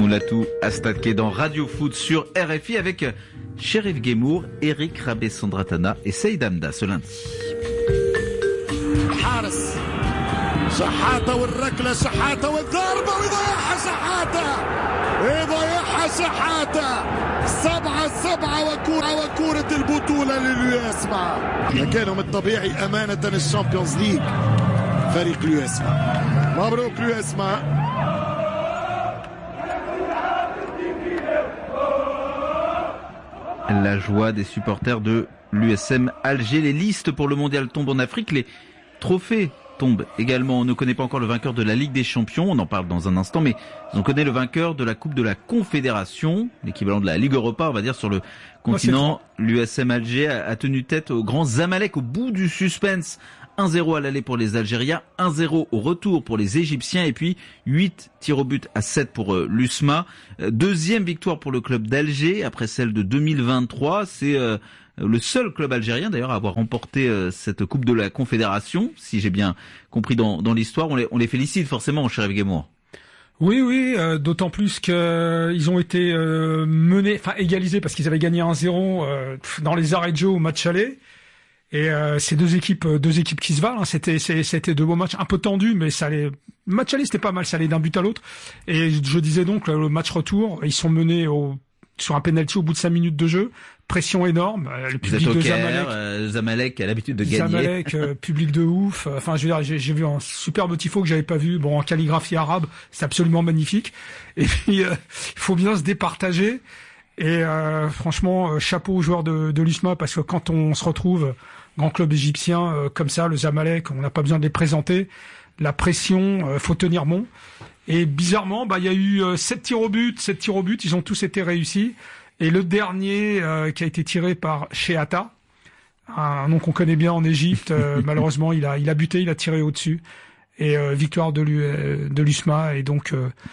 Moulatou Astake dans Radio Foot sur RFI avec Cherif Guémour, Eric Rabé-Sandratana et Saïd Hamda ce lundi. شحاتة والركلة شحاتة والضربة ويضيعها شحاتة 7-7 وكورة البطولة لليوسما. مكانهم الطبيعي أمانة الشامبيونز ليج فريق اليوسما. مبروك اليوسما. La joie des supporters de l'USM Alger. Les listes pour le mondial tombent en Afrique. Les trophées tombent également. On ne connaît pas encore le vainqueur de la Ligue des Champions. On en parle dans un instant, mais on connaît le vainqueur de la Coupe de la Confédération, l'équivalent de la Ligue Europa, on va dire, sur le continent. L'USM Alger a tenu tête au grand Zamalek au bout du suspense. 1-0 à l'aller pour les Algériens, 1-0 au retour pour les Égyptiens et puis 8 tirs au but à 7 pour l'USMA. Deuxième victoire pour le club d'Alger après celle de 2023. C'est le seul club algérien d'ailleurs à avoir remporté cette Coupe de la Confédération, si j'ai bien compris dans l'histoire. On les félicite forcément, Cherif Guémour. Oui, d'autant plus que ils ont été égalisés parce qu'ils avaient gagné 1-0 dans les arrêts de jeu au match aller. Et c'est deux équipes qui se valent. Hein. C'était deux beaux matchs, un peu tendus, mais ça allait. Le match aller c'était pas mal, ça allait d'un but à l'autre. Et je disais donc le match retour, ils sont menés sur un penalty au bout de 5 minutes de jeu, pression énorme. Le public de Zamalek a l'habitude de gagner. Zamalek, public de ouf. Enfin, je veux dire, j'ai vu un superbe tifo que j'avais pas vu. Bon, en calligraphie arabe, c'est absolument magnifique. Et puis, il faut bien se départager. Et franchement, chapeau aux joueurs de l'USMA parce que quand on se retrouve grand club égyptien comme ça, le Zamalek, on n'a pas besoin de les présenter. La pression, faut tenir bon. Et bizarrement, il y a eu 7 tirs au but, ils ont tous été réussis. Et le dernier qui a été tiré par Sheata, un nom qu'on connaît bien en Égypte, malheureusement, il a buté, il a tiré au-dessus. Et victoire de l'USMA et donc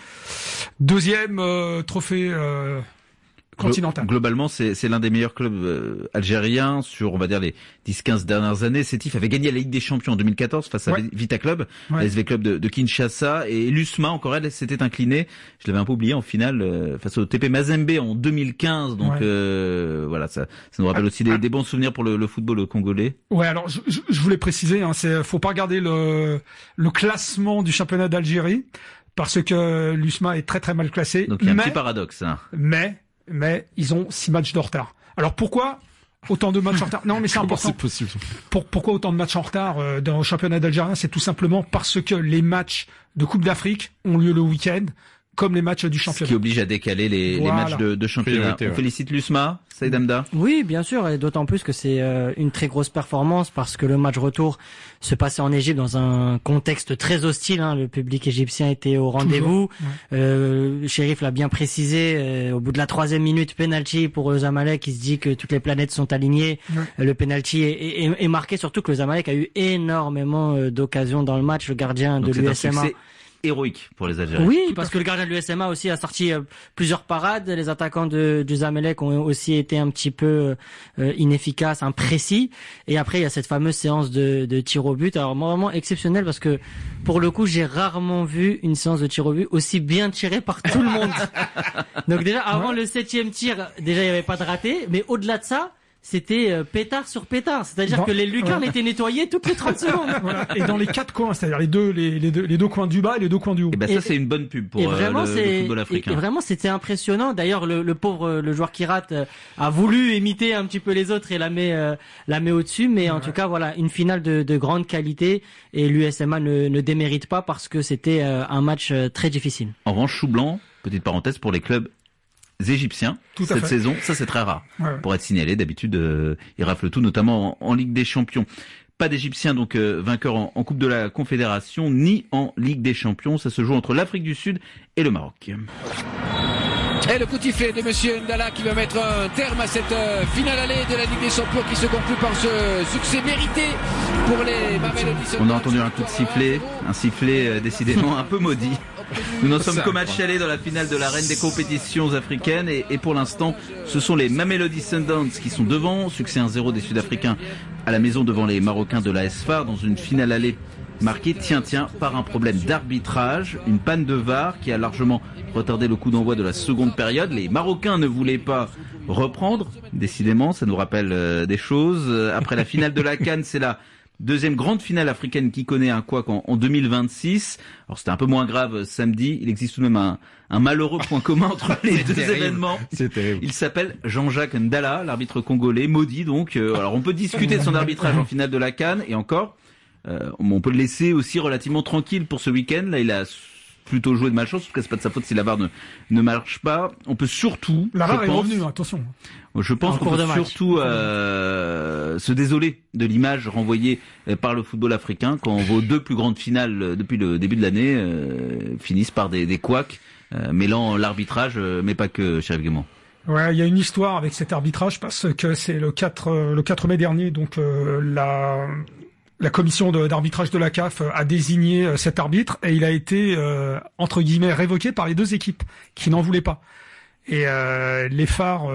deuxième trophée continental. Globalement, c'est l'un des meilleurs clubs algériens sur, on va dire, les 10-15 dernières années. Sétif avait gagné la Ligue des Champions en 2014 face à Vita Club, la SV Club de Kinshasa, et l'USMA, encore elle, s'était inclinée, je l'avais un peu oublié, en finale, face au TP Mazembe en 2015. Donc, voilà, ça nous rappelle aussi des bons souvenirs pour le football congolais. Ouais, alors, je voulais préciser, faut pas regarder le classement du championnat d'Algérie, parce que l'USMA est très très mal classé. Donc, il y a un petit paradoxe, hein. Mais ils ont 6 matchs de retard. Alors pourquoi autant de matchs en retard? Non, mais c'est important. C'est possible. Pourquoi autant de matchs en retard dans le championnat d'Algérien? C'est tout simplement parce que les matchs de Coupe d'Afrique ont lieu le week-end, comme les matchs du championnat. Ce qui oblige à décaler les matchs de championnat. On félicite l'USMA, Saïd Hamda. Oui, bien sûr, et d'autant plus que c'est une très grosse performance parce que le match retour se passait en Égypte dans un contexte très hostile. Hein. Le public égyptien était au rendez-vous. Cherif l'a bien précisé. Au bout de la 3e minute, penalty pour le Zamalek. Il se dit que toutes les planètes sont alignées. Le penalty est marqué, surtout que le Zamalek a eu énormément d'occasions dans le match. Le gardien de l'USMA. Héroïque pour les Algériens. Oui, parce que le gardien de l'USMA aussi a sorti plusieurs parades. Les attaquants du Zamalek ont aussi été un petit peu inefficaces, imprécis. Et après, il y a cette fameuse séance de tir au but. Alors vraiment exceptionnelle parce que pour le coup, j'ai rarement vu une séance de tir au but aussi bien tirée par tout le monde. Donc déjà, avant le 7e tir, déjà il n'y avait pas de raté. Mais au-delà de ça, c'était pétard sur pétard, c'est-à-dire que les lucarnes étaient nettoyées toutes les 30 secondes. Et dans les 4 coins, c'est-à-dire les deux coins du bas et les 2 coins du haut. Et ça c'est une bonne pub pour le football africain. Et vraiment c'était impressionnant. D'ailleurs le joueur qui rate a voulu imiter un petit peu les autres et la met au-dessus, mais en tout cas voilà, une finale de grande qualité et l'USMA ne démérite pas parce que c'était un match très difficile. En revanche, chou blanc, petite parenthèse pour les clubs égyptiens cette saison, ça c'est très rare pour être signalé. D'habitude, ils raflent tout, notamment en Ligue des Champions. Pas d'Égyptiens donc vainqueurs en Coupe de la Confédération ni en Ligue des Champions. Ça se joue entre l'Afrique du Sud et le Maroc. Et le coup de sifflet de Monsieur Ndala qui va mettre un terme à cette finale allée de la Ligue des Champions qui se conclut par ce succès mérité pour les Mamelody Sundowns. On a entendu un coup de sifflet, un sifflet décidément un peu maudit. Nous n'en sommes qu'au match aller dans la finale de la reine des compétitions africaines et pour l'instant, ce sont les Mamelody Sundowns qui sont devant. Succès 1-0 des Sud-Africains à la maison devant les Marocains de l'AS FAR dans une finale allée marqué, tiens, par un problème d'arbitrage, une panne de VAR qui a largement retardé le coup d'envoi de la seconde période. Les Marocains ne voulaient pas reprendre, décidément, ça nous rappelle des choses. Après la finale de la CAN, c'est la deuxième grande finale africaine qui connaît un couac en 2026. Alors c'était un peu moins grave samedi. Il existe tout de même un malheureux point commun entre les deux événements. C'est terrible. Il s'appelle Jean-Jacques Ndala, l'arbitre congolais, maudit donc. Alors on peut discuter de son arbitrage en finale de la CAN et encore, on peut le laisser aussi relativement tranquille pour ce week-end. Là, il a plutôt joué de malchance, parce que c'est pas de sa faute si la VAR ne marche pas. On peut surtout... La VAR est revenue, attention. Je pense qu'on peut surtout se désoler de l'image renvoyée par le football africain quand vos deux plus grandes finales depuis le début de l'année finissent par des couacs mêlant l'arbitrage, mais pas que, Chérif Guémont. Ouais, il y a une histoire avec cet arbitrage parce que c'est le 4 mai dernier, donc la commission d'arbitrage de la CAF a désigné cet arbitre et il a été entre guillemets révoqué par les deux équipes qui n'en voulaient pas. Et les phares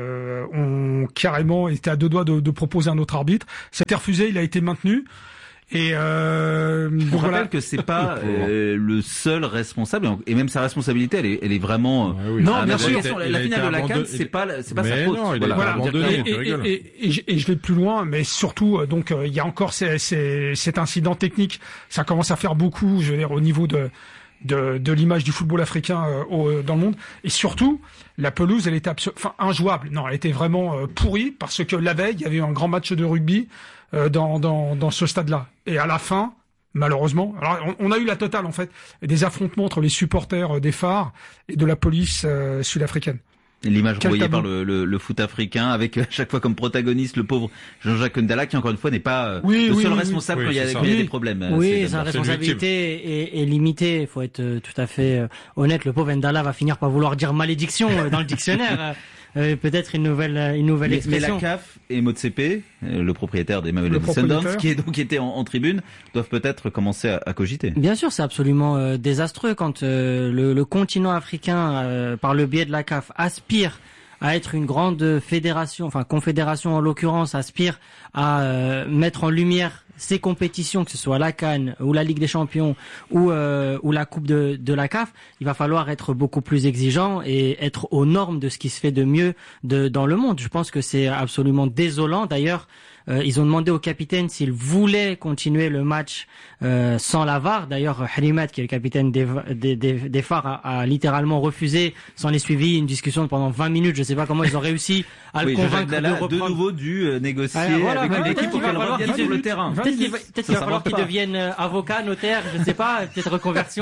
ont carrément été à deux doigts de proposer un autre arbitre. C'était refusé, il a été maintenu. Et on rappelle que c'est pas le seul responsable, et même sa responsabilité elle est vraiment non, bien sûr. La finale de la CAN c'est pas sa faute. Non, il a abandonné. Et je vais plus loin, mais surtout donc il y a encore cet incident technique. Ça commence à faire beaucoup, je veux dire, au niveau de l'image du football africain dans le monde. Et surtout, la pelouse, elle était injouable. Non, elle était vraiment pourrie parce que la veille, il y avait eu un grand match de rugby dans ce stade-là. Et à la fin, malheureusement, alors on a eu la totale en fait, des affrontements entre les supporters des phares et de la police sud-africaine. L'image renvoyée par le foot africain avec à chaque fois comme protagoniste le pauvre Jean-Jacques Ndala qui encore une fois n'est pas le seul responsable quand il y a des problèmes. Oui, sa responsabilité est limitée. Il faut être tout à fait honnête. Le pauvre Ndala va finir par vouloir dire malédiction dans le dictionnaire. Peut-être une nouvelle expression. Mais la CAF et Motsepe, le propriétaire des Mamelodi Sundowns, qui était en tribune, doivent peut-être commencer à cogiter. Bien sûr, c'est absolument désastreux quand le continent africain, par le biais de la CAF, aspire à être une grande fédération, enfin confédération en l'occurrence, aspire à mettre en lumière ces compétitions, que ce soit la CAN ou la Ligue des Champions ou la Coupe de la CAF, il va falloir être beaucoup plus exigeant et être aux normes de ce qui se fait de mieux dans le monde. Je pense que c'est absolument désolant. D'ailleurs, ils ont demandé au capitaine s'il voulait continuer le match sans la VAR. D'ailleurs, Halimat, qui est le capitaine des phares, a littéralement refusé. S'en est suivi une discussion pendant 20 minutes. Je ne sais pas comment ils ont réussi à le convaincre de reprendre. De nouveau dû négocier avec l'équipe pour qu'elle revienne sur le terrain. Peut-être qu'il va falloir qu'il devienne avocat, notaire, je ne sais pas, peut-être reconversion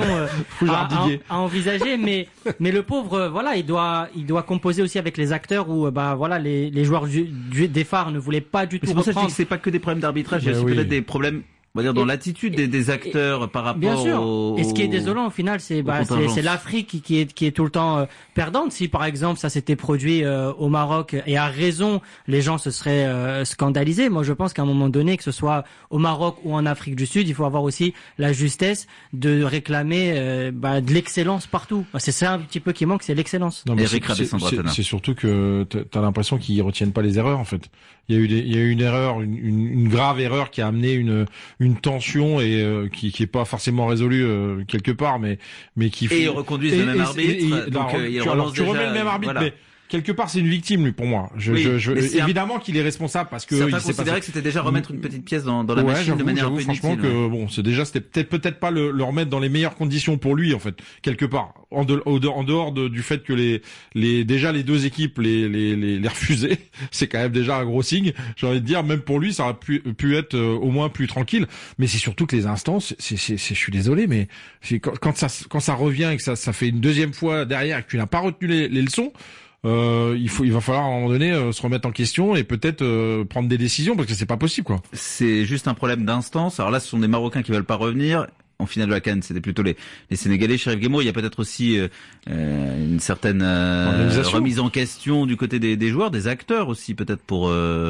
à envisager. Mais le pauvre, voilà, il doit composer aussi avec les acteurs où les joueurs des phares ne voulaient pas du tout reprendre. Je dis que c'est pas que des problèmes d'arbitrage, il y a aussi peut-être des problèmes, on va dire, dans l'attitude des acteurs par rapport bien sûr. Et ce qui est désolant au final, c'est l'Afrique qui est tout le temps perdante. Si par exemple ça s'était produit au Maroc, et à raison, les gens se seraient scandalisés. Moi je pense qu'à un moment donné, que ce soit au Maroc ou en Afrique du Sud, il faut avoir aussi la justesse de réclamer de l'excellence partout. C'est ça un petit peu qui manque, c'est l'excellence. Non, mais c'est surtout que t'as l'impression qu'ils retiennent pas les erreurs en fait. Il y a eu une erreur, une grave erreur qui a amené une tension et qui est pas forcément résolue quelque part, mais qui et ils reconduisent le même arbitre. Tu remets le même arbitre, voilà. Mais quelque part, c'est une victime, lui, pour moi. Évidemment qu'il est responsable parce que certains considéraient que c'était déjà remettre une petite pièce dans la machine de manière un peu inutile. Franchement que bon, c'était peut-être pas le remettre dans les meilleures conditions pour lui en fait, quelque part. En dehors du fait que déjà les deux équipes les refusaient, c'est quand même déjà un gros signe. J'ai envie de dire, même pour lui, ça aurait pu être au moins plus tranquille. Mais c'est surtout que les instances, je suis désolé, mais quand ça revient et que ça fait une deuxième fois derrière et que tu n'as pas retenu les leçons. Il va falloir à un moment donné se remettre en question et peut-être prendre des décisions parce que c'est pas possible quoi. C'est juste un problème d'instance. Alors là, ce sont des Marocains qui veulent pas revenir. En finale de la CAN, c'était plutôt les Sénégalais. Chérif Guémont, il y a peut-être aussi une certaine remise en question du côté des joueurs, des acteurs aussi, peut-être pour que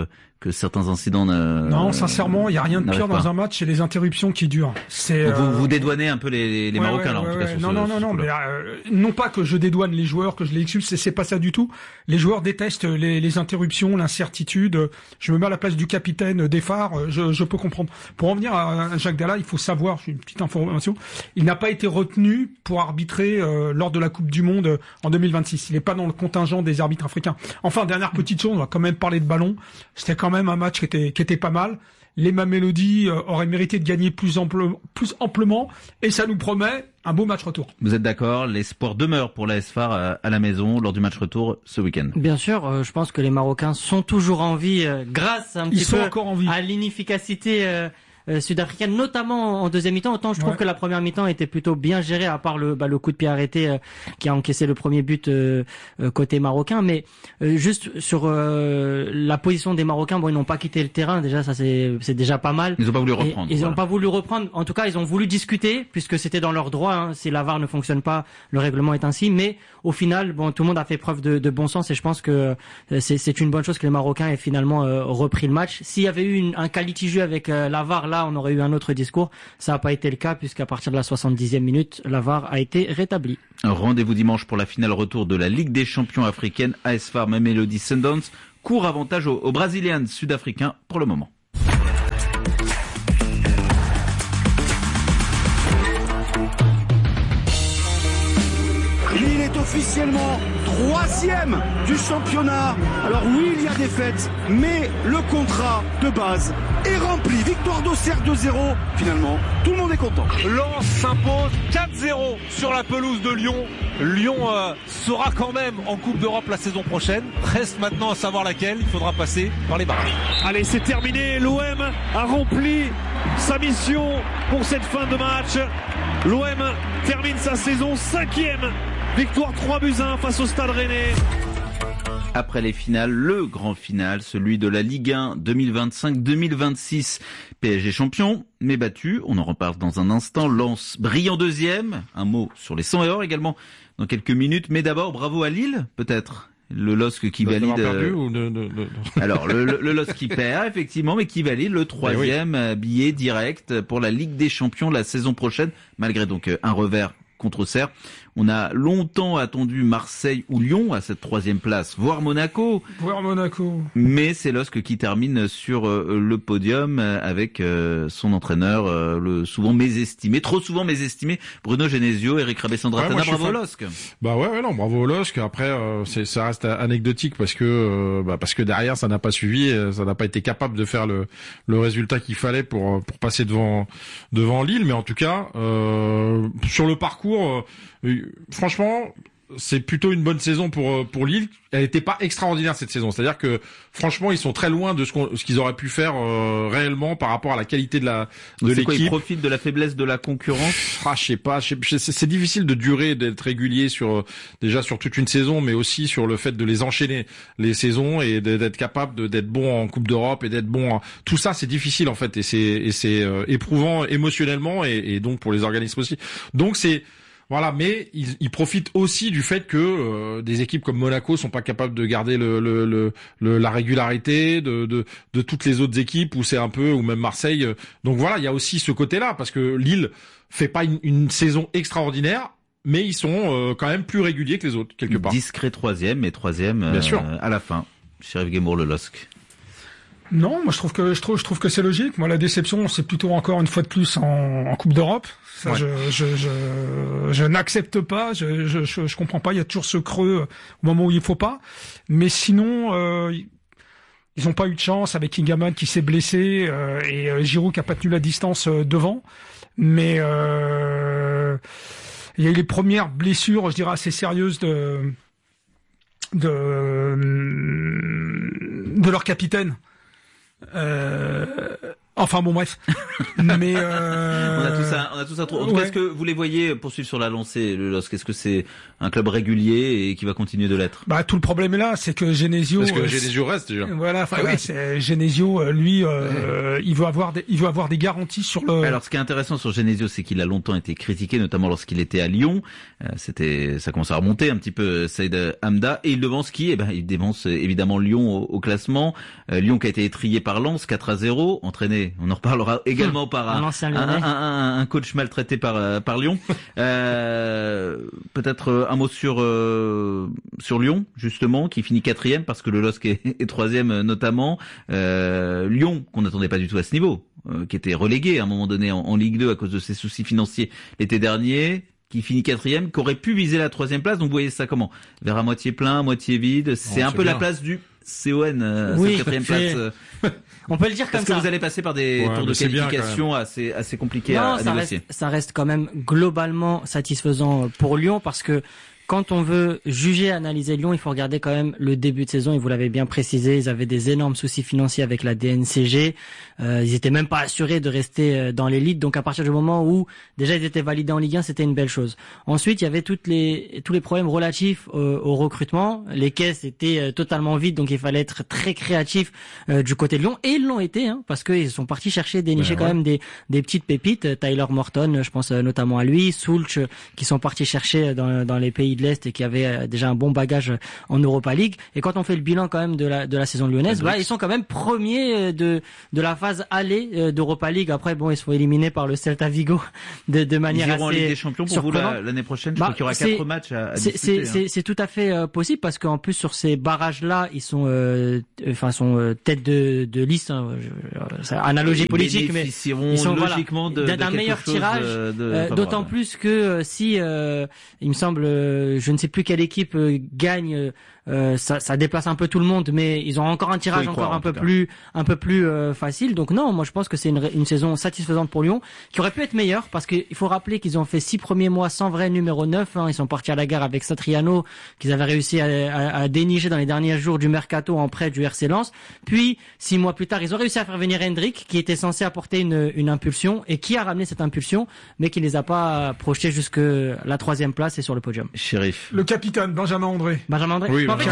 que certains incidents non, sincèrement, il y a rien de pire dans un match, c'est les interruptions qui durent. C'est vous dédouanez un peu les Marocains là en tout cas sur non, mais non pas que je dédouane les joueurs, que je les expulse, c'est pas ça du tout. Les joueurs détestent les interruptions, l'incertitude. Je me mets à la place du capitaine des phares, je peux comprendre. Pour en venir à Jacques Dalla, il faut savoir, j'ai une petite information, il n'a pas été retenu pour arbitrer lors de la Coupe du Monde en 2026. Il n'est pas dans le contingent des arbitres africains. Enfin, dernière petite chose, on va quand même parler de ballon. C'était quand même un match qui était pas mal. Les Mamelody auraient mérité de gagner plus amplement, et ça nous promet un beau match retour. Vous êtes d'accord? L'espoir demeure pour l'AS Phare à la maison lors du match retour ce week-end. Bien sûr, je pense que les Marocains sont toujours en vie grâce un petit peu à l'inefficacité sud-africaine, notamment en deuxième mi-temps. Autant je trouve que la première mi-temps était plutôt bien gérée, à part le coup de pied arrêté qui a encaissé le premier but côté marocain. Mais juste sur la position des Marocains, bon, ils n'ont pas quitté le terrain. Déjà, ça c'est déjà pas mal. Ils n'ont pas voulu reprendre. Ils n'ont pas voulu reprendre. En tout cas, ils ont voulu discuter puisque c'était dans leur droit. Hein. Si la VAR ne fonctionne pas, le règlement est ainsi. Mais au final, bon, tout le monde a fait preuve de bon sens et je pense que c'est une bonne chose que les Marocains aient finalement repris le match. S'il y avait eu un quality jeu avec la VAR, là, on aurait eu un autre discours. Ça n'a pas été le cas puisqu'à partir de la 70e minute, la VAR a été rétablie. Rendez-vous dimanche pour la finale retour de la Ligue des champions africaine. AS Phare Mamelody Sundowns. Court avantage aux Brasiliens sud-africains pour le moment. Lille est officiellement 3e du championnat. Alors oui, il y a des défaites, mais le contrat de base est rempli. Victoire d'Auxerre 2-0. Finalement, tout le monde est content. Lens s'impose 4-0 sur la pelouse de Lyon. Lyon sera quand même en Coupe d'Europe la saison prochaine. Reste maintenant à savoir laquelle. Il faudra passer par les barrages. Allez, c'est terminé. L'OM a rempli sa mission pour cette fin de match. L'OM termine sa saison 5e. Victoire 3-1 face au Stade Rennais. Après les finales, le grand final, celui de la Ligue 1 2025-2026. PSG champion, mais battu. On en reparle dans un instant. Lens brillant deuxième. Un mot sur les 100 et or également dans quelques minutes. Mais d'abord, bravo à Lille, peut-être. Le LOSC qui valide. Alors le LOSC qui perd effectivement, mais qui valide le 3e billet direct pour la Ligue des Champions la saison prochaine, malgré donc un revers contre Auxerre. On a longtemps attendu Marseille ou Lyon à cette 3e place, voire Monaco. Mais c'est LOSC qui termine sur le podium avec son entraîneur, le souvent mésestimé, trop souvent mésestimé, Bruno Genesio, Eric Rabessandratana. Bravo au LOSC. Bravo au LOSC. Après, ça reste anecdotique parce que derrière ça n'a pas suivi, ça n'a pas été capable de faire le résultat qu'il fallait pour passer devant Lille. Mais en tout cas, sur le parcours, franchement, c'est plutôt une bonne saison pour Lille. Elle n'était pas extraordinaire cette saison. C'est-à-dire que franchement, ils sont très loin de ce qu'ils auraient pu faire réellement par rapport à la qualité de l'équipe. Ils profitent de la faiblesse de la concurrence. Je sais pas. C'est difficile de durer, d'être régulier déjà sur toute une saison, mais aussi sur le fait de les enchaîner les saisons et d'être capable d'être bon en Coupe d'Europe et d'être bon. Tout ça, c'est difficile en fait et c'est éprouvant émotionnellement et donc pour les organismes aussi. Donc voilà, mais ils profitent aussi du fait que des équipes comme Monaco sont pas capables de garder la régularité de toutes les autres équipes où c'est un peu, ou même Marseille. Donc voilà, il y a aussi ce côté-là parce que Lille fait pas une saison extraordinaire, mais ils sont quand même plus réguliers que les autres quelque part. Discret 3e et 3e bien sûr à la fin. Chérif Guémour, le LOSC. Non, moi je trouve que c'est logique. Moi la déception, c'est plutôt encore une fois de plus en Coupe d'Europe. Ça, ouais. Je n'accepte pas. Je comprends pas. Il y a toujours ce creux au moment où il faut pas. Mais sinon, ils ont pas eu de chance avec Kingaman qui s'est blessé et Giroud qui a pas tenu la distance devant. Mais il y a eu les premières blessures, je dirais assez sérieuses de leur capitaine. Enfin bon bref. Mais on a tous un trou. En tout cas, est-ce que vous les voyez poursuivre sur la lancée, le LOSC? Est-ce que c'est un club régulier et qui va continuer de l'être? Bah tout le problème est là, c'est que Genesio. Parce que Genesio reste déjà. Voilà, c'est Genesio, lui, il veut avoir des garanties sur le. Alors ce qui est intéressant sur Genesio, c'est qu'il a longtemps été critiqué, notamment lorsqu'il était à Lyon. Ça commence à remonter un petit peu, Saïd Hamda, et il devance qui? Il devance évidemment Lyon au classement. Lyon qui a été étrillé par Lens 4-0, entraîné. On en reparlera également par un coach maltraité par Lyon. Peut-être un mot sur Lyon justement, qui finit 4e parce que le LOSC est 3e notamment. Lyon qu'on n'attendait pas du tout à ce niveau, qui était relégué à un moment donné en Ligue 2 à cause de ses soucis financiers l'été dernier, qui finit 4e, qui aurait pu viser la 3e place. Donc vous voyez ça comment? Vers à moitié plein, à moitié vide. C'est un peu bien la place du CON, oui, cette 4e place. On peut le dire comme ça. Parce que vous allez passer par des tours de qualification assez compliqués à négocier. Ça reste quand même globalement satisfaisant pour Lyon, parce que quand on veut juger, analyser Lyon, il faut regarder quand même le début de saison. Et vous l'avez bien précisé, ils avaient des énormes soucis financiers avec la DNCG. Ils étaient même pas assurés de rester dans l'élite. Donc à partir du moment où déjà ils étaient validés en Ligue 1, c'était une belle chose. Ensuite, il y avait tous les problèmes relatifs au recrutement. Les caisses étaient totalement vides, donc il fallait être très créatif du côté de Lyon. Et ils l'ont été, parce qu'ils sont partis chercher, dénicher quand même des petites pépites. Tyler Morton, je pense notamment à lui, Soulch, qui sont partis chercher dans les pays de l'Est et qui avait déjà un bon bagage en Europa League. Et quand on fait le bilan quand même de la saison lyonnaise, ils sont quand même premiers de la phase aller d'Europa League. Après ils sont éliminés par le Celta Vigo de manière assez surprenante. Ils iront en Ligue des Champions pour vous l'année prochaine. Je crois qu'il y aura 4 matchs à disputer. C'est tout à fait possible, parce qu'en plus sur ces barrages là, ils sont tête de liste, c'est analogie politique, mais ils sont logiquement d'un meilleur tirage, d'autant plus que si il me semble, je ne sais plus quelle équipe gagne, ça déplace un peu tout le monde, mais ils ont encore un tirage un peu plus facile. Donc non, moi je pense que c'est une saison satisfaisante pour Lyon, qui aurait pu être meilleure, parce qu'il faut rappeler qu'ils ont fait 6 premiers mois sans vrai numéro 9. Ils sont partis à la guerre avec Satriano, qu'ils avaient réussi à dénicher dans les derniers jours du mercato en prêt du RC Lens. Puis 6 mois plus tard, ils ont réussi à faire venir Hendrick, qui était censé apporter une impulsion, et qui a ramené cette impulsion, mais qui les a pas projetés jusque la 3e place et sur le podium. Shérif. Le capitaine Benjamin André. Oui, en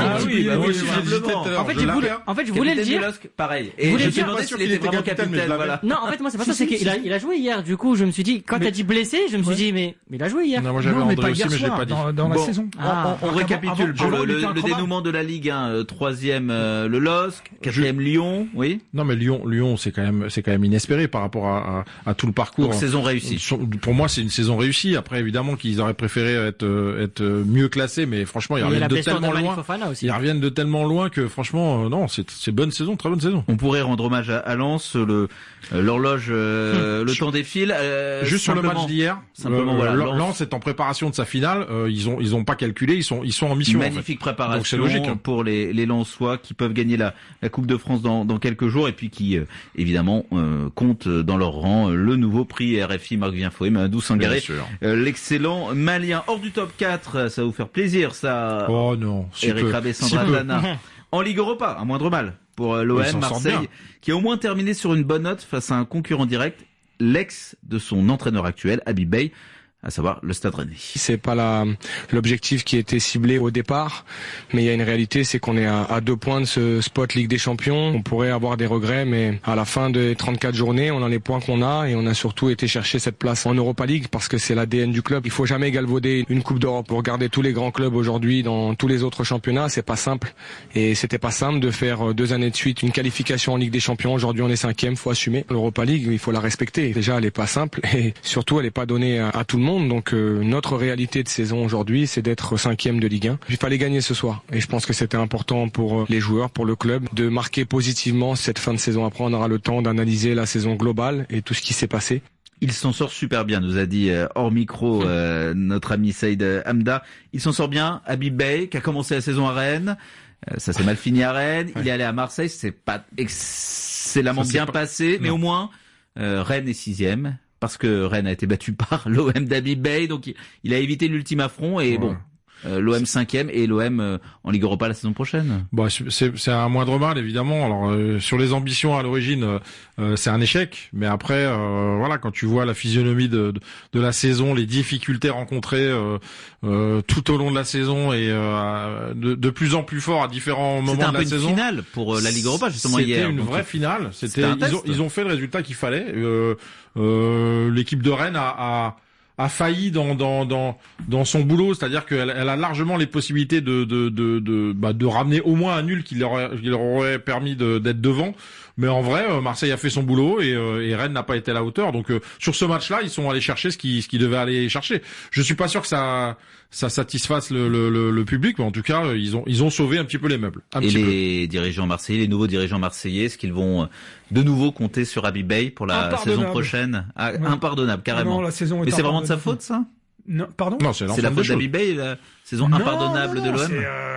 fait, je voulais le dire. Pareil. Et je me suis demandé s'il était vraiment capitaine. Voilà. Non, en fait, moi, c'est pas ça, c'est qu'il a joué hier. Du coup, je me suis dit, quand t'as dit blessé, je me suis dit, mais il a joué hier. Non, moi, j'avais André aussi, mais je l'ai pas dit. Dans la saison. On récapitule le dénouement de la Ligue 1. 3e, le LOSC. 4e, Lyon. Oui. Non, mais Lyon, c'est quand même inespéré par rapport à tout le parcours. Donc, saison réussie. Pour moi, c'est une saison réussie. Après, évidemment, qu'ils auraient préféré être mieux classés, mais franchement, ils reviennent de tellement loin. Ils reviennent de tellement loin que franchement, non, c'est bonne saison, très bonne saison. On pourrait rendre hommage à Lens, l'horloge, le temps défile. Juste sur le match d'hier, simplement voilà. Lens est en préparation de sa finale. Ils ont pas calculé, ils sont en mission. Magnifique préparation. Donc c'est logique, pour les Lensois qui peuvent gagner la Coupe de France dans quelques jours, et puis qui évidemment comptent dans leur rang le nouveau prix RFI Marc Vienfoy, Mamadou Sangaré, l'excellent Malien hors du top 4. Ça va vous faire plaisir, ça. Oh non. Eric Rabé, Sandra Dana. En Ligue Europa, un moindre mal pour l'OM Marseille, qui a au moins terminé sur une bonne note face à un concurrent direct, l'ex de son entraîneur actuel, Habib Beye, à savoir le Stade Rennais. C'est pas l'objectif qui était ciblé au départ, mais il y a une réalité, c'est qu'on est à 2 points de ce spot Ligue des Champions. On pourrait avoir des regrets, mais à la fin des 34 journées, on a les points qu'on a, et on a surtout été chercher cette place en Europa League, parce que c'est l'ADN du club. Il faut jamais galvauder une Coupe d'Europe. Pour regarder tous les grands clubs aujourd'hui dans tous les autres championnats, c'est pas simple, et c'était pas simple de faire 2 années de suite une qualification en Ligue des Champions. Aujourd'hui, on est 5e, faut assumer. L'Europa League, il faut la respecter. Déjà, elle est pas simple, et surtout, elle est pas donnée à tout le monde. Donc notre réalité de saison aujourd'hui, c'est d'être 5e de Ligue 1. Il fallait gagner ce soir, et je pense que c'était important pour les joueurs, pour le club, de marquer positivement cette fin de saison. Après, on aura le temps d'analyser la saison globale et tout ce qui s'est passé. Il s'en sort super bien, nous a dit hors micro notre ami Saïd Hamda. Il s'en sort bien. Habib Beye, qui a commencé la saison à Rennes. Ça s'est mal fini à Rennes. Il est allé à Marseille. C'est pas excellemment bien passé, mais au moins Rennes est 6e. Parce que Rennes a été battu par l'OM d'Habib Beye, donc il a évité l'ultime affront, et bon, L'OM 5e et l'OM en Ligue Europa la saison prochaine. Bon, c'est un moindre mal évidemment. Alors sur les ambitions à l'origine, c'est un échec, mais après voilà, quand tu vois la physionomie de la saison, les difficultés rencontrées tout au long de la saison et de plus en plus fort à différents moments de la saison. C'était un peu une finale pour la Ligue Europa justement hier. C'était une vraie finale. Ils ont fait le résultat qu'il fallait. L'équipe de Rennes a failli dans son boulot, c'est-à-dire qu'elle a largement les possibilités de ramener au moins un nul qui leur aurait permis d'être devant. Mais en vrai, Marseille a fait son boulot et Rennes n'a pas été à la hauteur. Donc sur ce match-là, ils sont allés chercher ce qu'ils devaient aller chercher. Je suis pas sûr que ça satisfasse le public, mais en tout cas, ils ont sauvé un petit peu les meubles. Les dirigeants marseillais, les nouveaux dirigeants marseillais, est-ce qu'ils vont de nouveau compter sur Habib Beye pour la saison prochaine? Impardonnable, carrément. Non, la saison est mais c'est vraiment de sa faute, ça? Non, pardon? Non, c'est la faute d'Habib Beye, la saison impardonnable de l'OM?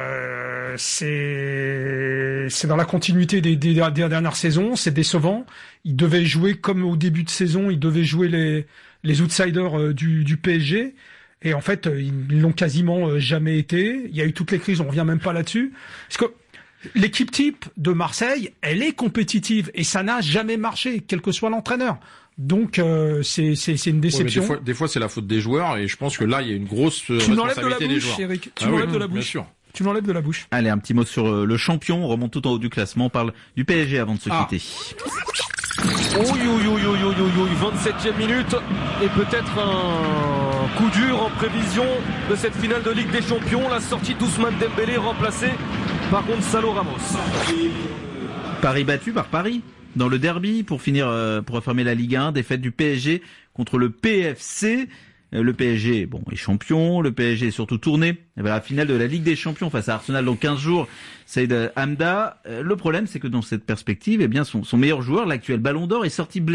C'est dans la continuité des dernières saisons, c'est décevant. Ils devaient jouer comme au début de saison, ils devaient jouer les outsiders du PSG. Et en fait, ils l'ont quasiment jamais été. Il y a eu toutes les crises, on revient même pas là-dessus. Parce que l'équipe type de Marseille, elle est compétitive et ça n'a jamais marché, quel que soit l'entraîneur. Donc c'est une déception. Ouais, des fois c'est la faute des joueurs et je pense que là il y a une grosse responsabilité des joueurs. Eric, tu m'enlèves de la bouche. Bien sûr. Tu m'enlèves de la bouche. Allez, un petit mot sur le champion. On remonte tout en haut du classement. On parle du PSG avant de se quitter. 27e minute et peut-être un coup dur en prévision de cette finale de Ligue des Champions. La sortie d'Ousmane Dembélé remplacée par Gonzalo Ramos. Paris battu par Paris dans le derby pour finir, pour refermer la Ligue 1. Défaite du PSG contre le PFC. Le PSG, est champion. Le PSG est surtout tourné vers la finale de la Ligue des Champions face à Arsenal dans 15 jours. Saïd Hamda. Le problème, c'est que dans cette perspective, son meilleur joueur, l'actuel Ballon d'Or, est sorti blessé.